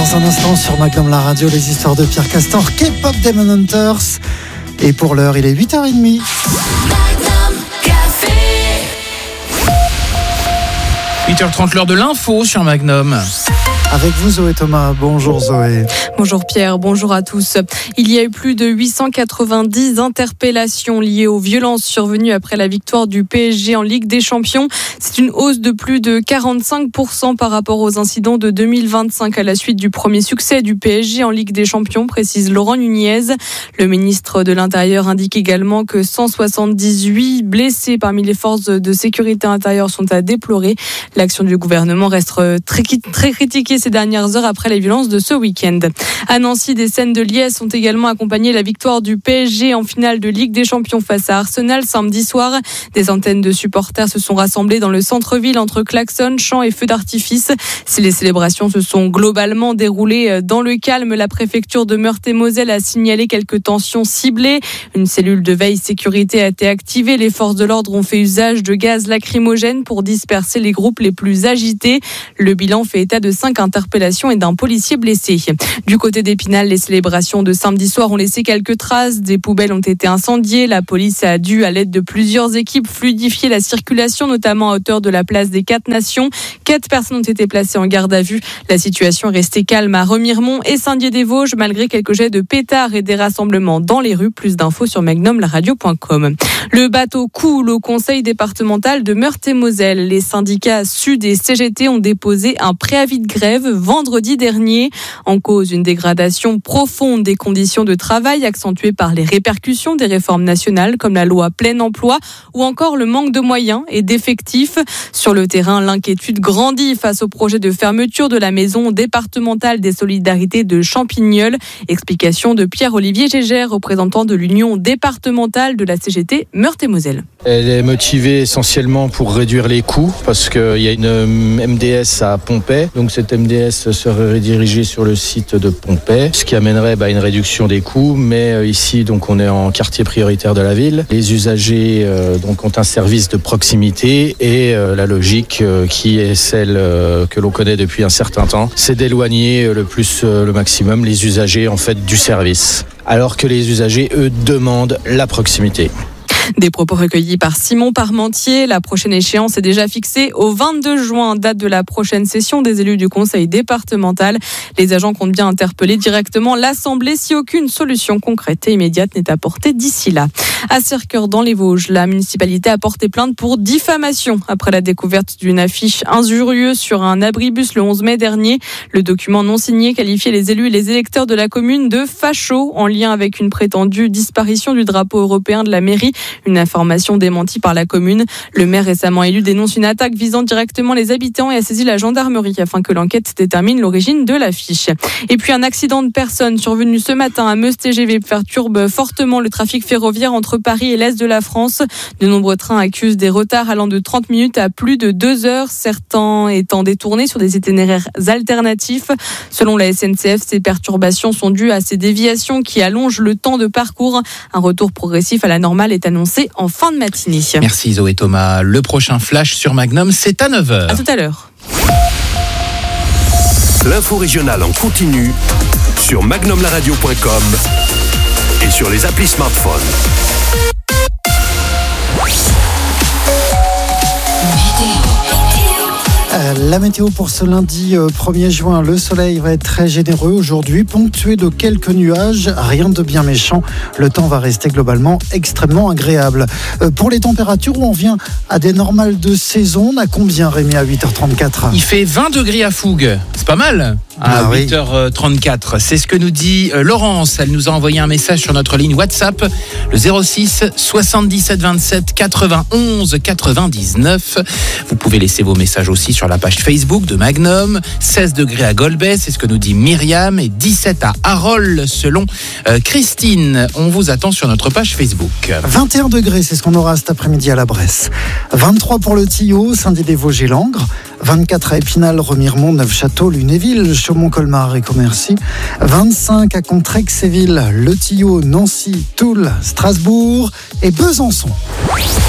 Dans un instant sur Magnum la radio, les histoires de Pierre Castor, K-pop Demon Hunters. Et pour l'heure, il est 8h30. 8h30, l'heure de l'info sur Magnum. Avec vous Zoé Thomas, bonjour Zoé. Bonjour Pierre, bonjour à tous. Il y a eu plus de 890 interpellations liées aux violences survenues après la victoire du PSG en Ligue des Champions. C'est une hausse de plus de 45% par rapport aux incidents de 2025 à la suite du premier succès du PSG en Ligue des Champions, précise Laurent Nunez. Le ministre de l'Intérieur indique également que 178 blessés parmi les forces de sécurité intérieure sont à déplorer. L'action du gouvernement reste très critiquée ces dernières heures après les violences de ce week-end. À Nancy, des scènes de liesse ont également accompagné la victoire du PSG en finale de Ligue des Champions face à Arsenal samedi soir. Des centaines de supporters se sont rassemblés dans le centre-ville entre klaxons, chants et feux d'artifice. Si les célébrations se sont globalement déroulées dans le calme, la préfecture de Meurthe-et-Moselle a signalé quelques tensions ciblées. Une cellule de veille sécurité a été activée. Les forces de l'ordre ont fait usage de gaz lacrymogène pour disperser les groupes les plus agités. Le bilan fait état de 5 interpellations et d'un policier blessé. Du côté d'Épinal, les célébrations de samedi soir ont laissé quelques traces. Des poubelles ont été incendiées. La police a dû, à l'aide de plusieurs équipes, fluidifier la circulation, notamment à hauteur de la place des 4 Nations. 4 personnes ont été placées en garde à vue. La situation est restée calme à Remiremont et Saint-Dié-des-Vosges, malgré quelques jets de pétards et des rassemblements dans les rues. Plus d'infos sur magnumlaradio.com. Le bateau coule au conseil départemental de Meurthe-et-Moselle. Les syndicats Sud et CGT ont déposé un préavis de grève vendredi dernier. En cause, une dégradation profonde des conditions de travail accentuée par les répercussions des réformes nationales comme la loi plein emploi ou encore le manque de moyens et d'effectifs. Sur le terrain, l'inquiétude grandit face au projet de fermeture de la maison départementale des solidarités de Champignol. Explication de Pierre-Olivier Gégère, représentant de l'Union départementale de la CGT Meurthe-et-Moselle. Elle est motivée essentiellement pour réduire les coûts parce qu'il y a une MDS à Pompey. Donc cette MDS serait redirigée sur le site de Pompey, ce qui amènerait une réduction des coûts. Mais ici, donc, on est en quartier prioritaire de la ville. Les usagers donc, ont un service de proximité et la logique qui est celle que l'on connaît depuis un certain temps, c'est d'éloigner le maximum les usagers en fait du service. Alors que les usagers, eux, demandent la proximité. Des propos recueillis par Simon Parmentier. La prochaine échéance est déjà fixée au 22 juin, date de la prochaine session des élus du conseil départemental. Les agents comptent bien interpeller directement l'Assemblée si aucune solution concrète et immédiate n'est apportée d'ici là. À Cerqueur, dans les Vosges, la municipalité a porté plainte pour diffamation après la découverte d'une affiche injurieuse sur un abribus le 11 mai dernier. Le document non signé qualifiait les élus et les électeurs de la commune de fachos en lien avec une prétendue disparition du drapeau européen de la mairie. Une information démentie par la commune. Le maire récemment élu dénonce une attaque visant directement les habitants et a saisi la gendarmerie afin que l'enquête détermine l'origine de l'affiche. Et puis un accident de personnes survenu ce matin à Meuse-TGV perturbe fortement le trafic ferroviaire entre Paris et l'Est de la France. De nombreux trains accusent des retards allant de 30 minutes à plus de 2 heures, certains étant détournés sur des itinéraires alternatifs. Selon la SNCF, ces perturbations sont dues à ces déviations qui allongent le temps de parcours. Un retour progressif à la normale est annoncé en fin de matinée. Merci Zoé Thomas. Le prochain flash sur Magnum, c'est à 9h. À tout à l'heure. L'info régionale en continu sur magnumlaradio.com et sur les applis smartphones. La météo pour ce lundi 1er juin, le soleil va être très généreux aujourd'hui, ponctué de quelques nuages, rien de bien méchant. Le temps va rester globalement extrêmement agréable. Pour les températures, on vient à des normales de saison. On a combien, Rémi, à 8h34 ? Il fait 20 degrés à Fougue. C'est pas mal à 8h34. C'est ce que nous dit Laurence. Elle nous a envoyé un message sur notre ligne WhatsApp, le 06 77 27 91 99. Vous pouvez laisser vos messages aussi sur la page Facebook de Magnum. 16 degrés à Golbet, c'est ce que nous dit Myriam, et 17 à Arol selon Christine. On vous attend sur notre page Facebook. 21 degrés, c'est ce qu'on aura cet après-midi à la Bresse. 23 pour le Tillot, Saint-Dié-des-Vosges et Langres. 24 à Épinal, Remiremont, Neufchâteau, Lunéville, Chaumont-Colmar et Commercy. 25 à Contrexéville, Le Tillot, Nancy, Toul, Strasbourg et Besançon.